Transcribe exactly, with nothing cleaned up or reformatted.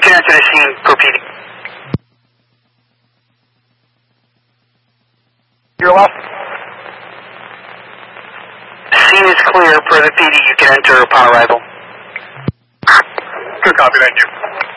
can enter the scene per P D. Your left. Scene is clear per the P D. You can enter upon arrival. Good copy, thank you.